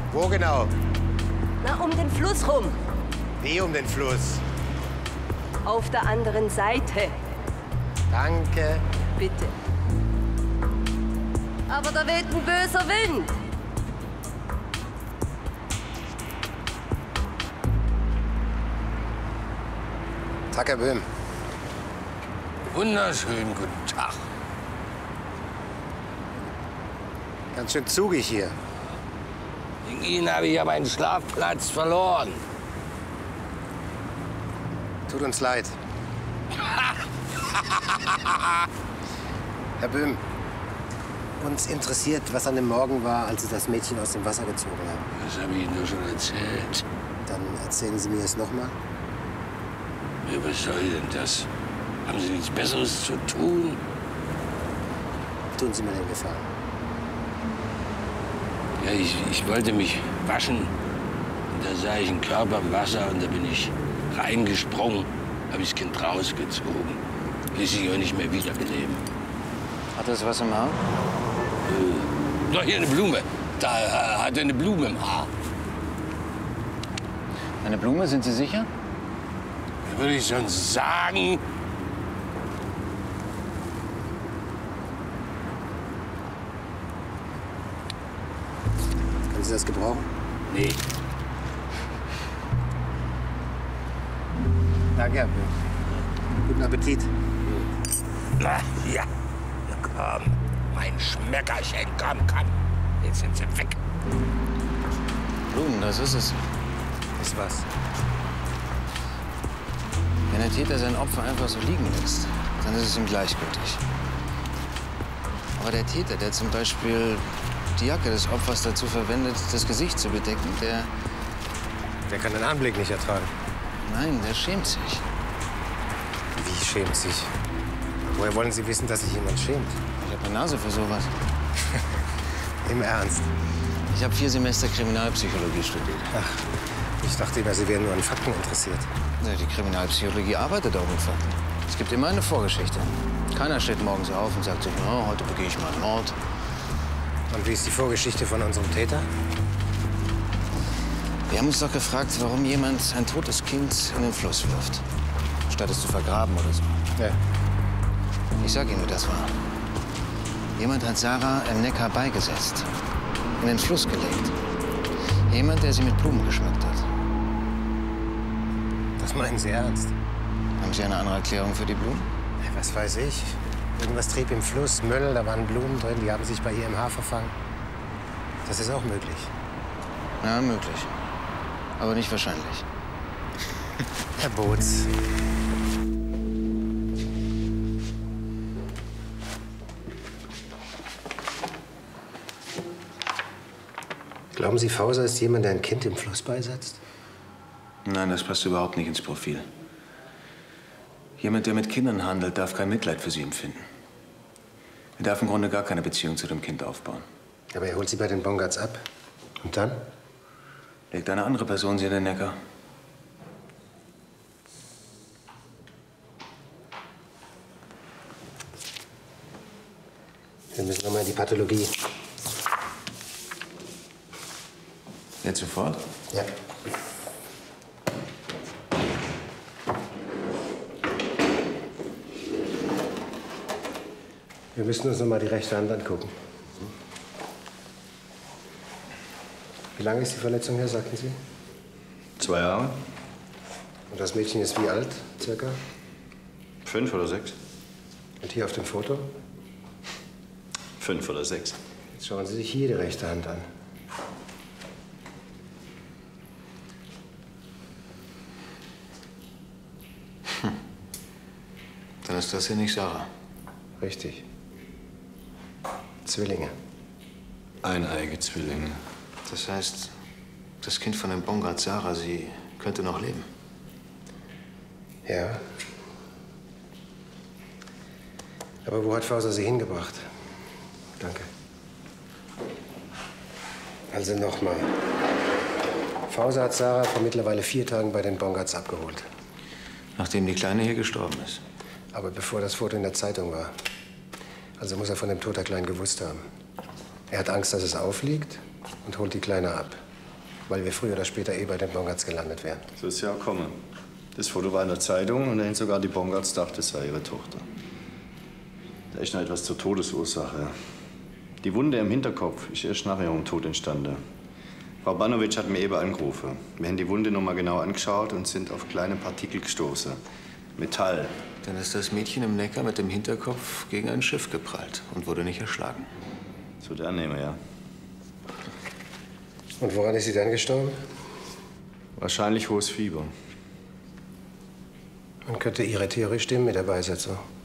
Wo genau? Na, um den Fluss rum. Wie um den Fluss? Auf der anderen Seite. Danke. Bitte. Aber da weht ein böser Wind. Tag, Herr Böhm. Wunderschönen guten Tag. Ganz schön zugig hier. Wegen Ihnen habe ich ja meinen Schlafplatz verloren. Tut uns leid. Herr Böhm, uns interessiert, was an dem Morgen war, als Sie das Mädchen aus dem Wasser gezogen haben. Das habe ich Ihnen doch schon erzählt. Dann erzählen Sie mir es noch mal. Ja, was soll denn das? Haben Sie nichts Besseres zu tun? Tun Sie mir den Gefallen. Ja, ich wollte mich waschen. Und da sah ich einen Körper im Wasser und da bin ich reingesprungen, habe ich das Kind rausgezogen. Ließ sich auch nicht mehr wiederbeleben. Hat das was im Haar? Doch, hier eine Blume. Da hat er eine Blume im Haar. Eine Blume, sind Sie sicher? Würde ich sonst sagen? Können Sie das gebrauchen? Nee. Danke, Herr Böhm. Guten Appetit. Na, ja. Na komm, mein Schmeckerchen, komm. Jetzt sind sie weg. Blumen, das ist es. Ist was? Wenn der Täter sein Opfer einfach so liegen lässt, dann ist es ihm gleichgültig. Aber der Täter, der zum Beispiel die Jacke des Opfers dazu verwendet, das Gesicht zu bedecken, Der kann den Anblick nicht ertragen. Nein, der schämt sich. Wie schämt sich? Woher wollen Sie wissen, dass sich jemand schämt? Ich habe eine Nase für sowas. Im Ernst? Ich habe 4 Semester Kriminalpsychologie studiert. Ach, ich dachte immer, Sie wären nur an Fakten interessiert. Ja, die Kriminalpsychologie arbeitet auch mit Fakten. Es gibt immer eine Vorgeschichte. Keiner steht morgens auf und sagt sich, oh, heute begehe ich mal einen Mord. Und wie ist die Vorgeschichte von unserem Täter? Wir haben uns doch gefragt, warum jemand ein totes Kind in den Fluss wirft, statt es zu vergraben oder so. Ja. Ich sag Ihnen, wie das war. Jemand hat Sarah im Neckar beigesetzt, in den Fluss gelegt. Jemand, der sie mit Blumen geschmückt hat. Das meinen Sie ernst? Haben Sie eine andere Erklärung für die Blumen? Ja, was weiß ich. Irgendwas trieb im Fluss, Müll, da waren Blumen drin, die haben sich bei ihr im Haar verfangen. Das ist auch möglich. Ja, möglich. Aber nicht wahrscheinlich. Herr Boots. Glauben Sie, Fauser ist jemand, der ein Kind im Fluss beisetzt? Nein, das passt überhaupt nicht ins Profil. Jemand, der mit Kindern handelt, darf kein Mitleid für sie empfinden. Er darf im Grunde gar keine Beziehung zu dem Kind aufbauen. Aber er holt sie bei den Bongards ab. Und dann? Legt eine andere Person sie in den Neckar. Wir müssen noch mal in die Pathologie. Jetzt sofort? Ja. Wir müssen uns noch mal die rechte Hand angucken. Wie lange ist die Verletzung her, sagten Sie? 2 Jahre. Und das Mädchen ist wie alt, circa? 5 oder 6. Und hier auf dem Foto? 5 oder 6. Jetzt schauen Sie sich hier die rechte Hand an. Dann ist das hier nicht Sarah. Richtig. Zwillinge. Eineige Zwillinge. Das heißt, das Kind von dem Bongard Sarah, sie könnte noch leben. Ja. Aber wo hat Fauser sie hingebracht? Danke. Also nochmal. Fauser hat Sarah vor mittlerweile 4 Tagen bei den Bongards abgeholt. Nachdem die Kleine hier gestorben ist. Aber bevor das Foto in der Zeitung war. Also muss er von dem Tod der Kleinen gewusst haben. Er hat Angst, dass es auffliegt und holt die Kleine ab. weil wir früher oder später eh bei den Bongards gelandet wären. So ist ja auch kommen. Das Foto war in der Zeitung und dahin sogar die Bongards dachte, es sei ihre Tochter. Da ist noch etwas zur Todesursache. Die Wunde im Hinterkopf ist erst nach ihrem Tod entstanden. Frau Banowitsch hat mir eben angerufen. Wir haben die Wunde noch mal genau angeschaut und sind auf kleine Partikel gestoßen. Metall. Dann ist das Mädchen im Neckar mit dem Hinterkopf gegen ein Schiff geprallt und wurde nicht erschlagen. So der Annehmer, ja. Und woran ist sie dann gestorben? Wahrscheinlich hohes Fieber. Man könnte Ihre Theorie stimmen mit der Beisetzung.